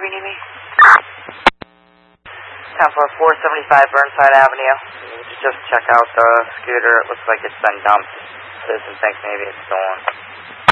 you need me? 10-475 Burnside Avenue. Just check out the scooter. It looks like it's been dumped. Citizen thinks maybe it's stolen.